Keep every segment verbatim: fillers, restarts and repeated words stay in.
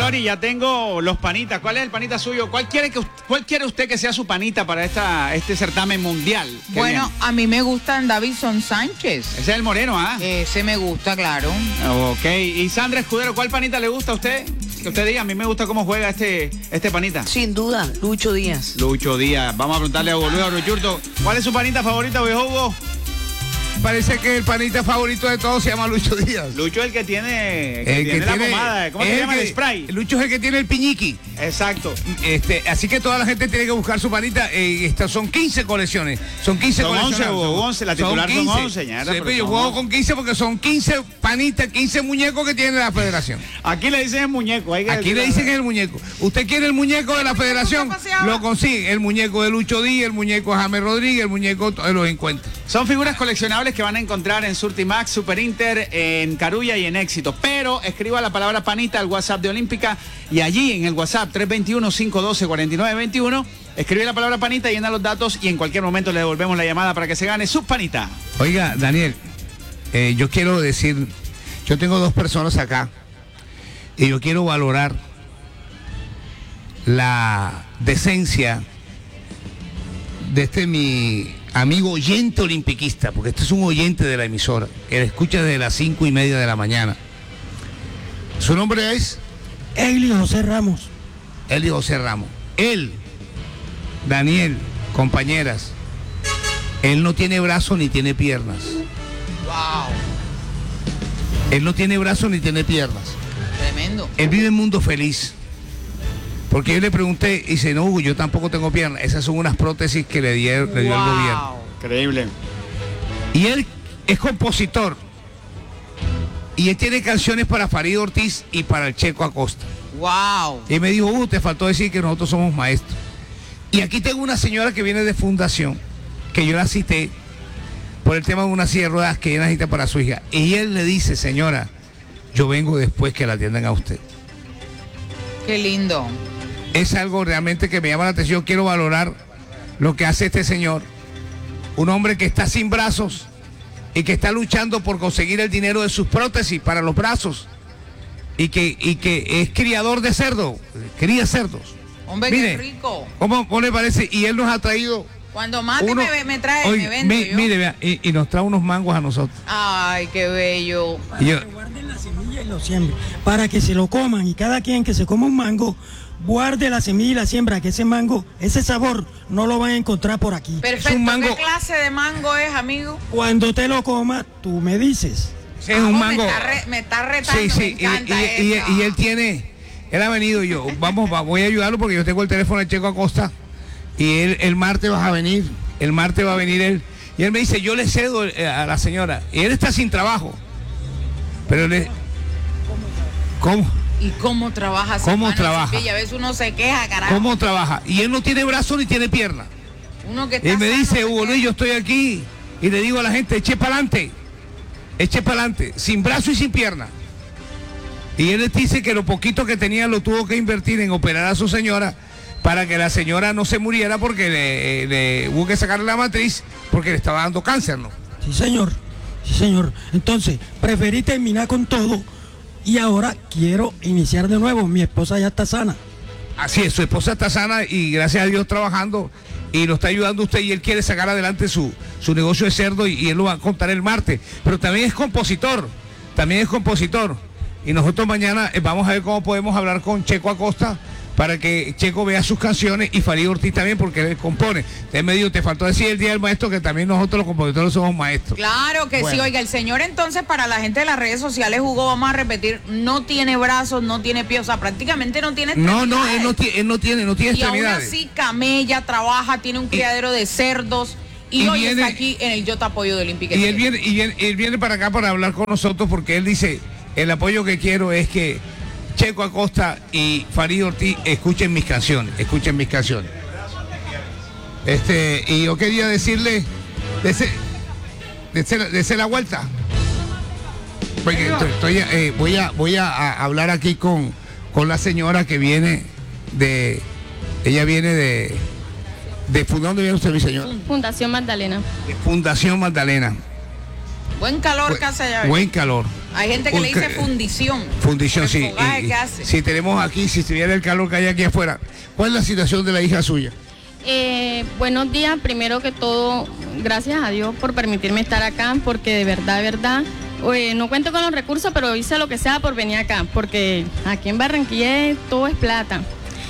Chori, ya tengo los panitas. ¿Cuál es el panita suyo? ¿Cuál quiere, que, cuál quiere usted que sea su panita para esta, este certamen mundial? Qué bueno, bien. a mí me gustan Davison Sánchez. Ese es el moreno, ¿ah? Ese me gusta, claro. Ok. Y Sandra Escudero, ¿cuál panita le gusta a usted? Que usted diga, a mí me gusta cómo juega este, este panita. Sin duda, Lucho Díaz. Lucho Díaz. Vamos a preguntarle a Hugo Luis Arochurto, ¿cuál es su panita favorita, viejo Hugo? Parece que el panita favorito de todos se llama Lucho Díaz. Lucho es el que tiene, que El tiene que la tiene- pomada. ¿Cómo se el llama que- el spray? Lucho es el que tiene el piñiqui. Exacto. Este, así que toda la gente tiene que buscar su panita. Eh, estas son quince colecciones. Son quince Son colecciones. once, Hugo, once. La titular son once, ñara, Sí, pero pero yo son juego once. con quince porque son quince panitas, quince muñecos que tiene la federación. Aquí le dicen el muñeco. Hay que Aquí le decirlo. dicen el muñeco. ¿Usted quiere el muñeco de la federación? Lo consigue. El muñeco de Lucho Díaz, el muñeco de James Rodríguez, el muñeco de los encuentra. Son figuras coleccionables que van a encontrar en Surtimax, Super Inter, en Carulla y en Éxito. Pero escriba la palabra panita al WhatsApp de Olímpica y allí en el WhatsApp tres dos uno, cinco uno dos, cuatro nueve dos uno, escribe la palabra panita, llena los datos y en cualquier momento le devolvemos la llamada para que se gane su panita. Oiga, Daniel, eh, yo quiero decir, yo tengo dos personas acá y yo quiero valorar la decencia de este mi amigo oyente olimpiquista, porque este es un oyente de la emisora, que la escucha desde las cinco y media de la mañana. Su nombre es Eli José Ramos. Eli José Ramos. Él, Daniel, compañeras, él no tiene brazos ni tiene piernas. Wow. Él no tiene brazos ni tiene piernas. Tremendo. Él vive en mundo feliz. Porque yo le pregunté y dice, no, Hugo, yo tampoco tengo piernas. Esas son unas prótesis que le, dio, le dio el gobierno. Increíble. Y él es compositor. Y él tiene canciones para Farid Ortiz y para el Checo Acosta. Wow. Y me dijo, Hugo, te faltó decir que nosotros somos maestros. Y aquí tengo una señora que viene de fundación, que yo la cité por el tema de una silla de ruedas que ella necesita para su hija. Y él le dice, señora, yo vengo después que la atiendan a usted. Qué lindo. Es algo realmente que me llama la atención. Quiero valorar lo que hace este señor. Un hombre que está sin brazos y que está luchando por conseguir el dinero de sus prótesis para los brazos. Y que, y que es criador de cerdo, cría cerdos. Hombre, Mire, qué rico. ¿Cómo, cómo le parece? Y él nos ha traído... Cuando mate uno- me, me trae, Oye, me vendo mi- yo. Mire, vea, y, y nos trae unos mangos a nosotros. Ay, qué bello. Y yo- Guarden la semilla y lo siembren para que se lo coman y cada quien que se coma un mango guarde la semilla y la siembra, que ese mango, ese sabor no lo van a encontrar por aquí. Perfecto. mango- ¿Qué clase de mango es, amigo? Cuando te lo comas, tú me dices. Sí, es Ah, un vos mango. Me está, re- me está retando, Sí, sí, me y, encanta y- y- eso. y él tiene, él ha venido yo, vamos, va- voy a ayudarlo porque yo tengo el teléfono de Checo Acosta y él el martes va a venir, el martes va a venir él, y él me dice, yo le cedo eh, a la señora, y él está sin trabajo, pero le, ¿cómo? ¿Y cómo trabaja? esa ¿Cómo mano trabaja? chiquilla? A veces uno se queja, carajo. ¿Cómo trabaja? Y él no tiene brazo ni tiene pierna. Uno que está Y me sano dice, se Hugo queja. Luis, yo estoy aquí, y le digo a la gente, eche para adelante, eche para adelante, sin brazo y sin pierna. Y él dice que lo poquito que tenía lo tuvo que invertir en operar a su señora para que la señora no se muriera porque le, le hubo que sacarle la matriz porque le estaba dando cáncer, ¿no? Sí, señor. Sí, señor. Entonces, preferí terminar con todo y ahora quiero iniciar de nuevo. Mi esposa ya está sana. Así es, su esposa está sana y gracias a Dios trabajando y lo está ayudando usted y él quiere sacar adelante su, su negocio de cerdo y, y él lo va a contar el martes. Pero también es compositor, también es compositor. Y nosotros mañana eh, vamos a ver cómo podemos hablar con Checo Acosta para que Checo vea sus canciones y Farid Ortiz también porque él compone. Usted me dijo, te faltó decir el día del maestro que también nosotros los compositores somos maestros. Claro que sí, Bueno. oiga, el señor entonces para la gente de las redes sociales, Hugo, vamos a repetir, no tiene brazos, no tiene pies, o sea, prácticamente no tiene No, no, extremidades. él no, tiene, él no tiene, no tiene Y aún extremidades. así camella, trabaja, tiene un criadero de cerdos y, y hoy viene- está aquí en el Yo Te Apoyo de Olímpica. Y él viene, y viene, él viene para acá para hablar con nosotros porque él dice, el apoyo que quiero es que Checo Acosta y Farid Ortiz escuchen mis canciones, escuchen mis canciones. Este, y yo quería decirle, dese, dese, dese la vuelta. Porque estoy, estoy, eh, voy a voy a, a hablar aquí con, con la señora que viene de, ella viene de, de ¿dónde viene usted, mi señora? Fundación Magdalena. De Fundación Magdalena. Buen calor que hace allá. Buen calor. Hay gente que Un le dice cre- fundición. Fundición, Por el sí. fogaje Y- y- que hace. si tenemos aquí, si estuviera el calor que hay aquí afuera, ¿cuál es la situación de la hija suya? Eh, buenos días, primero que todo, gracias a Dios por permitirme estar acá, porque de verdad, de verdad, eh, no cuento con los recursos, pero hice lo que sea por venir acá, porque aquí en Barranquilla todo es plata.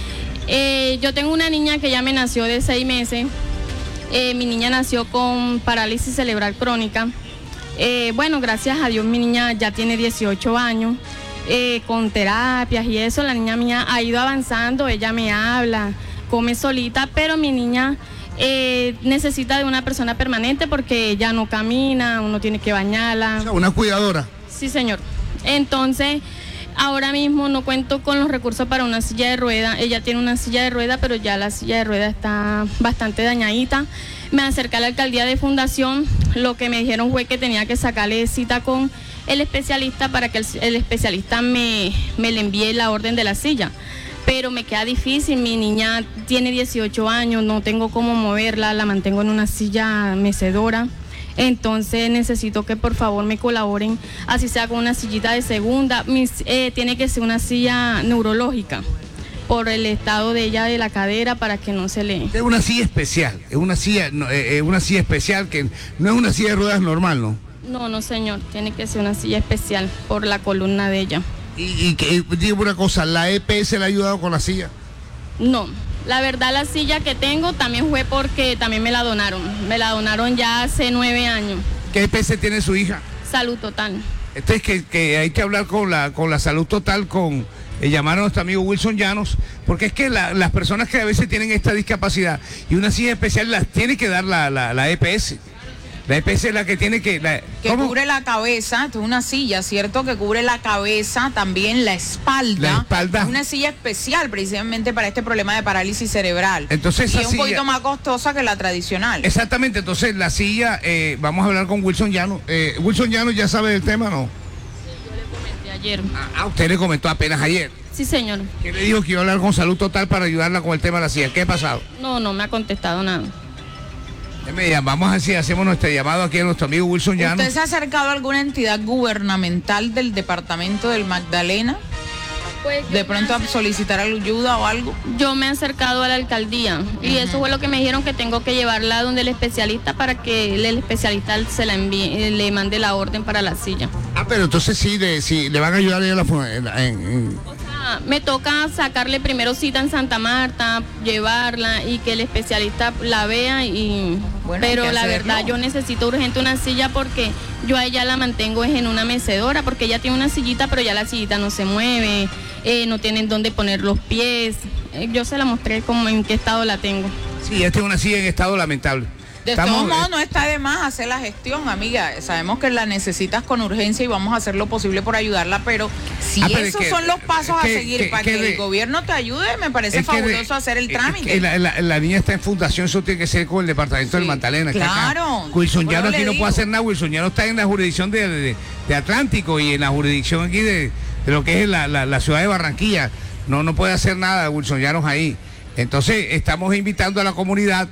Eh, yo tengo una niña que ya me nació de seis meses, eh, mi niña nació con parálisis cerebral crónica. Eh, bueno, gracias a Dios mi niña ya tiene dieciocho años, eh, con terapias y eso, la niña mía ha ido avanzando, ella me habla, come solita, pero mi niña eh, necesita de una persona permanente porque ella no camina, uno tiene que bañarla. O sea, una cuidadora. Sí, señor. Entonces, ahora mismo no cuento con los recursos para una silla de rueda. Ella tiene una silla de rueda, pero ya la silla de rueda está bastante dañadita. Me acerqué a la alcaldía de Fundación. Lo que me dijeron fue que tenía que sacarle cita con el especialista para que el, el especialista me, me le envíe la orden de la silla. Pero me queda difícil, mi niña tiene dieciocho años, no tengo cómo moverla, la mantengo en una silla mecedora. Entonces necesito que por favor me colaboren, así sea con una sillita de segunda. Mis, eh, tiene que ser una silla neurológica por el estado de ella de la cadera para que no se le... Es una silla especial, es una silla, no, eh, es una silla especial que no es una silla de ruedas normal, ¿no? No, no señor, tiene que ser una silla especial por la columna de ella. Y, y que, digo una cosa, ¿la E P S le ha ayudado con la silla? No, la verdad la silla que tengo también fue porque también me la donaron. Me la donaron ya hace nueve años. ¿Qué E P S tiene su hija? Salud Total. Este es que, que hay que hablar con la, con la Salud Total, con eh, llamar a nuestro amigo Wilson Llanos, porque es que la, las personas que a veces tienen esta discapacidad y una silla especial las tiene que dar la, la, la E P S. La E P S es la que tiene que... La, Que ¿cómo? cubre la cabeza, esto es una silla, ¿cierto? Que cubre la cabeza, también la espalda. La espalda. Es una silla especial precisamente para este problema de parálisis cerebral. Entonces, y esa es un silla- poquito más costosa que la tradicional. Exactamente, entonces la silla, eh, vamos a hablar con Wilson Llanos. Eh, Wilson Llanos ya sabe del tema, ¿no? De ayer. Ah, usted le comentó apenas ayer. Sí, señor. ¿Qué le dijo que iba a hablar con Salud Total para ayudarla con el tema de la silla? ¿Qué ha pasado? No, no me ha contestado nada. Me llaman, vamos a decir, hacemos nuestro llamado aquí a nuestro amigo Wilson Llanos. ¿Usted se ha acercado a alguna entidad gubernamental del departamento del Magdalena? Pues ¿De pronto a solicitar ayuda o algo? yo me he acercado a la alcaldía y eso fue lo que me dijeron, que tengo que llevarla donde el especialista para que el, el especialista se la envíe, le mande la orden para la silla. Ah, pero entonces sí, de, sí le van a ayudar a ella a la fu- en, en- en- O sea, me toca sacarle primero cita en Santa Marta, llevarla y que el especialista la vea y... Bueno, hay pero que la hacerlo. verdad yo necesito urgente una silla porque yo a ella la mantengo es en una mecedora, porque ella tiene una sillita pero ya la sillita no se mueve, eh, no tienen dónde poner los pies. Eh, yo se la mostré como en qué estado la tengo. Sí, esta es una silla en estado lamentable. De Estamos, todos modos, eh, no está de más hacer la gestión, amiga. Sabemos que la necesitas con urgencia y vamos a hacer lo posible por ayudarla, pero si Ah, pero es esos que- son los pasos es que- a seguir que- para que que, de- el gobierno te ayude, me parece es que de- fabuloso hacer el es trámite. que la, la- la niña está en fundación, eso tiene que ser con el departamento del Sí, Magdalena. está acá. claro. Wilson Por Llanos eso aquí le no digo. puede hacer nada. Wilson Llanos está en la jurisdicción de, de- de Atlántico y en la jurisdicción aquí de, de lo que es la, la- la ciudad de Barranquilla. No, no puede hacer nada Wilson Llanos ahí. Entonces estamos invitando a la comunidad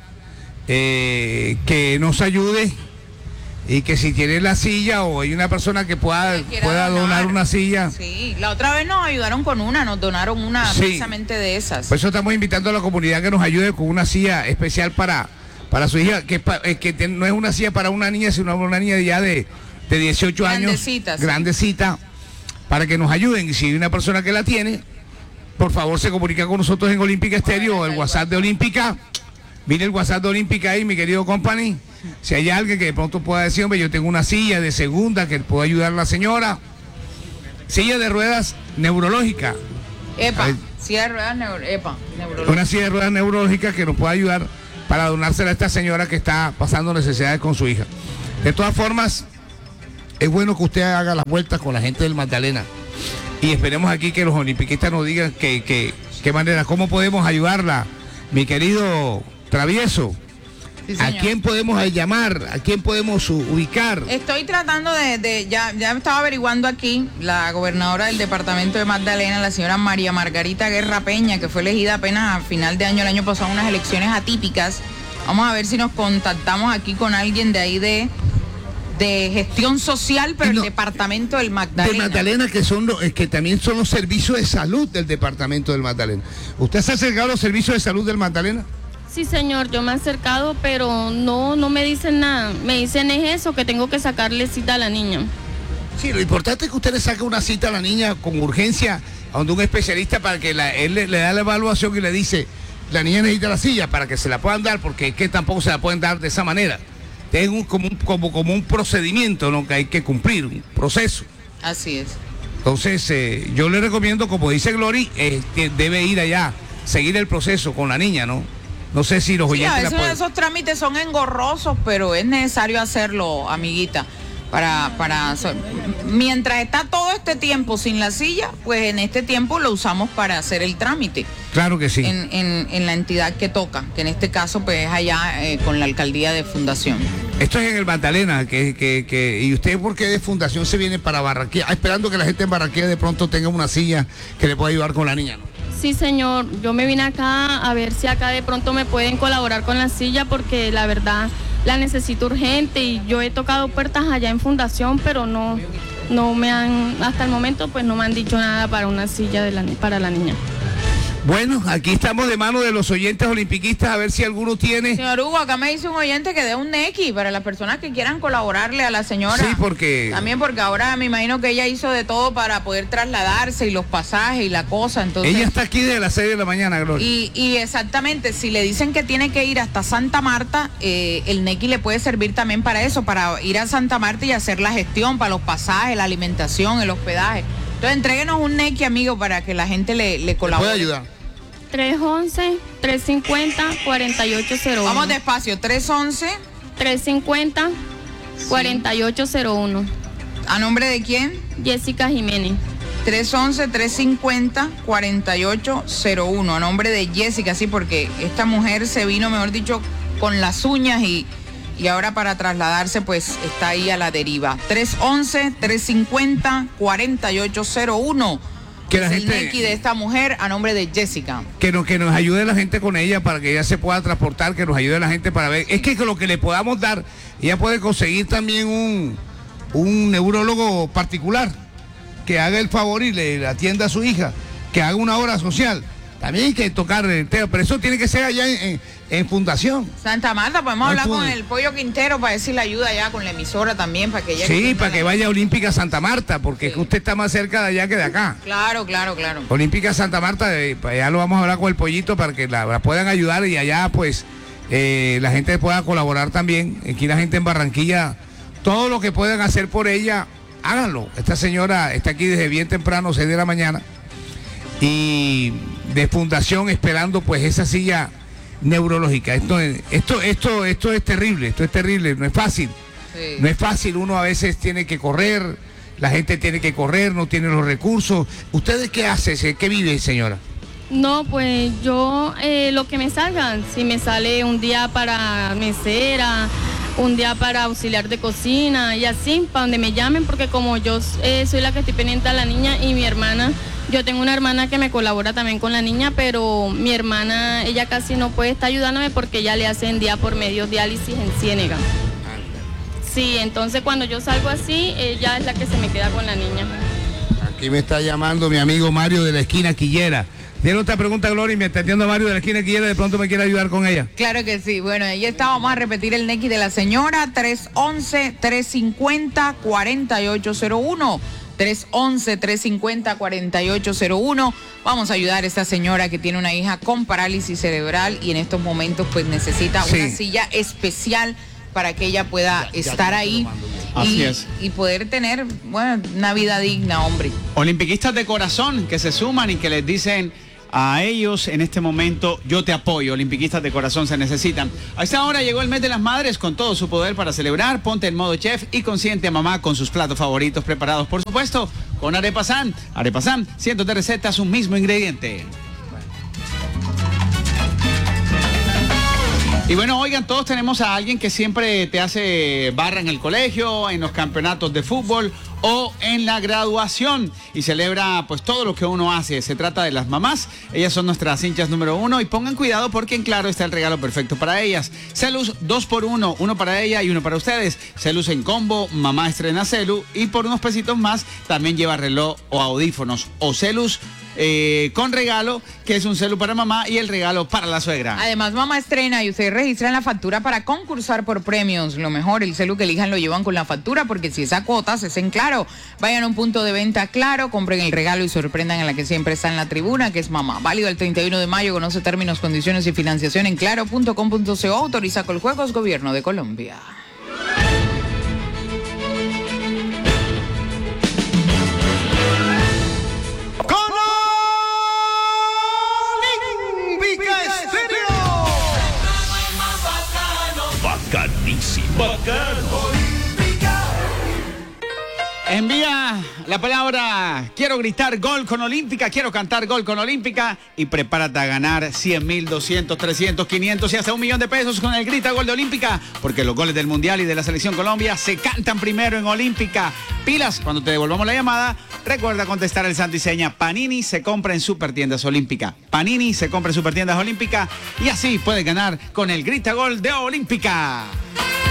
eh, que nos ayude y que si tiene la silla o hay una persona que pueda, Que quiera pueda donar una silla. Sí, la otra vez nos ayudaron con una, nos donaron una Sí. precisamente de esas. Por eso estamos invitando a la comunidad que nos ayude con una silla especial para, para su hija, que, pa- eh, que te- no es una silla para una niña, sino una niña ya de, de dieciocho años, Grandecita, sí. grandecita, para que nos ayuden. Y si hay una persona que la tiene, por favor se comunica con nosotros en Olímpica Estéreo o el WhatsApp de Olímpica. Mire el WhatsApp de Olímpica ahí, mi querido company. Si hay alguien que de pronto pueda decir, hombre, yo tengo una silla de segunda que puedo ayudar a la señora. Silla de ruedas neurológica. Epa, Ay. silla de ruedas, neuro, epa, neurológica. Una silla de ruedas neurológica que nos pueda ayudar para donársela a esta señora que está pasando necesidades con su hija. De todas formas, es bueno que usted haga las vueltas con la gente del Magdalena. Y esperemos aquí que los olimpiquistas nos digan que, que, qué manera, cómo podemos ayudarla, mi querido Travieso. Sí, ¿A señor. quién podemos llamar? ¿A quién podemos u- ubicar? Estoy tratando de, de- ya, ya estaba averiguando aquí, la gobernadora del departamento de Magdalena, la señora María Margarita Guerra Peña, que fue elegida apenas a final de año, el año pasado, unas elecciones atípicas. Vamos a ver si nos contactamos aquí con alguien de ahí de, de gestión social, pero No, el departamento del Magdalena. De Magdalena, que son los, que también son los servicios de salud del departamento del Magdalena. ¿Usted se ha acercado a los servicios de salud del Magdalena? Sí, señor, yo me he acercado, pero no, no me dicen nada. Me dicen es eso, que tengo que sacarle cita a la niña. Sí, lo importante es que usted le saque una cita a la niña con urgencia a donde un especialista para que la, él le, le da la evaluación y le dice, la niña necesita la silla para que se la puedan dar, porque es que tampoco se la pueden dar de esa manera. Es un, como, un, como, como un procedimiento, ¿no?, que hay que cumplir, un proceso. Así es. Entonces, eh, yo le recomiendo, como dice Glory, eh, que debe ir allá, seguir el proceso con la niña, ¿no? No sé si los Sí, oyentes a la veces pueden... esos trámites son engorrosos, pero es necesario hacerlo, amiguita. Para, para, mientras está todo este tiempo sin la silla, pues en este tiempo lo usamos para hacer el trámite. Claro que sí. En, en, en la entidad que toca, que en este caso pues es allá eh, con la alcaldía de Fundación. Esto es en el Magdalena, que, que, que, y usted por qué de Fundación se viene para Barranquilla, ah, esperando que la gente en Barranquilla de pronto tenga una silla que le pueda ayudar con la niña, ¿no? Sí, señor, yo me vine acá a ver si acá de pronto me pueden colaborar con la silla, porque la verdad la necesito urgente, y yo he tocado puertas allá en Fundación, pero no, no me han, hasta el momento pues no me han dicho nada para una silla de la, para la niña. Bueno, aquí estamos de mano de los oyentes olimpiquistas, a ver si alguno tiene... Señor Hugo, acá me dice un oyente que dé un Nequi para las personas que quieran colaborarle a la señora. Sí, porque... También porque ahora me imagino que ella hizo de todo para poder trasladarse, y los pasajes y la cosa, entonces... Ella está aquí desde las seis de la mañana, Gloria. Y, y exactamente, si le dicen que tiene que ir hasta Santa Marta, eh, el Nequi le puede servir también para eso, para ir a Santa Marta y hacer la gestión para los pasajes, la alimentación, el hospedaje. Entonces, entréguenos un Nequi, amigo, para que la gente le, le colabore. ¿Puede ayudar? tres once, tres cincuenta, cuarenta y ocho cero uno. Vamos despacio, tres once. tres cincuenta, cuarenta y ocho cero uno. ¿A nombre de quién? Jessica Jiménez. tres once, tres cincuenta, cuarenta y ocho cero uno. A nombre de Jessica, sí, porque esta mujer se vino, mejor dicho, con las uñas, y, y ahora para trasladarse, pues está ahí a la deriva. tres once, tres cincuenta, cuarenta y ocho cero uno. Que la es gente, el Nequi de esta mujer a nombre de Jessica. Que nos, que nos ayude la gente con ella para que ella se pueda transportar, que nos ayude la gente para ver. Es que con lo que le podamos dar, ella puede conseguir también un, un neurólogo particular que haga el favor y le atienda a su hija, que haga una obra social. También hay que tocar el tema, pero eso tiene que ser allá en, en, en Fundación. Santa Marta, podemos Ay, hablar con fue. el Pollo Quintero para decirle ayuda allá con la emisora también, para que ella... Sí, para que vaya a Olímpica Santa Marta, porque Sí. usted está más cerca de allá que de acá. Claro, claro, claro. Olímpica Santa Marta, eh, allá lo vamos a hablar con el Pollito para que la, la puedan ayudar, y allá pues eh, la gente pueda colaborar también. Aquí la gente en Barranquilla, todo lo que puedan hacer por ella, háganlo. Esta señora está aquí desde bien temprano, seis de la mañana, y de Fundación esperando pues esa silla neurológica. Esto, esto, esto, esto es terrible, esto es terrible, no es fácil. Sí. No es fácil, uno a veces tiene que correr, la gente tiene que correr, no tiene los recursos. ¿Ustedes qué hacen? ¿Qué vive, señora? No, pues yo eh, lo que me salga, si me sale un día para mesera, un día para auxiliar de cocina y así, para donde me llamen, porque como yo eh, soy la que estoy pendiente a la niña, y mi hermana, yo tengo una hermana que me colabora también con la niña, pero mi hermana, ella casi no puede estar ayudándome porque ella le hacen día por medio diálisis en Ciénega. Sí, entonces cuando yo salgo así, ella es la que se me queda con la niña. Aquí me está llamando mi amigo Mario de la esquina Quillera. Tiene otra pregunta, Gloria, y me está atendiendo Mario de la esquina Quillera, de pronto me quiere ayudar con ella. Claro que sí. Bueno, ahí está, vamos a repetir el Nequi de la señora, tres once, tres cincuenta, cuarenta y ocho cero uno. tres once, tres cincuenta, cuarenta y ocho cero uno. Vamos a ayudar a esta señora que tiene una hija con parálisis cerebral y en estos momentos pues necesita Sí. una silla especial para que ella pueda estar ahí Así y, es. y poder tener, bueno, una vida digna, hombre. Olimpiquistas de corazón que se suman y que les dicen a ellos en este momento, yo te apoyo. Olimpiquistas de corazón se necesitan. A esta hora llegó el mes de las madres con todo su poder para celebrar. Ponte en modo chef y consiente a mamá con sus platos favoritos preparados, por supuesto, con Arepa San. Arepa San, cientos de recetas, un mismo ingrediente. Y bueno, oigan, todos tenemos a alguien que siempre te hace barra en el colegio, en los campeonatos de fútbol o en la graduación y celebra pues todo lo que uno hace. Se trata de las mamás, ellas son nuestras hinchas número uno y pongan cuidado porque en Claro está el regalo perfecto para ellas. Celus dos por uno, uno para ella y uno para ustedes. Celus en combo, mamá estrena Celu y por unos pesitos más también lleva reloj o audífonos o Celus eh, con regalo, que es un celu para mamá y el regalo para la suegra. Además, mamá estrena y ustedes registran la factura para concursar por premios. Lo mejor, el celu que elijan lo llevan con la factura, porque si esa cuota es en Claro. Vayan a un punto de venta Claro, compren el regalo y sorprendan a la que siempre está en la tribuna, que es mamá. Válido el treinta y uno de mayo, conoce términos, condiciones y financiación en claro punto com punto co, autoriza Coljuegos, Gobierno de Colombia. Bacanísimo. Bacano. Envía la palabra quiero gritar gol con Olímpica, quiero cantar gol con Olímpica y prepárate a ganar cien mil, doscientos, trescientos, quinientos y hasta un millón de pesos con el grita gol de Olímpica, porque los goles del Mundial y de la Selección Colombia se cantan primero en Olímpica. Pilas, cuando te devolvamos la llamada, recuerda contestar el santo y seña. Panini se compra en Supertiendas Olímpica. Panini se compra en Supertiendas Olímpica y así puedes ganar con el grita gol de Olímpica.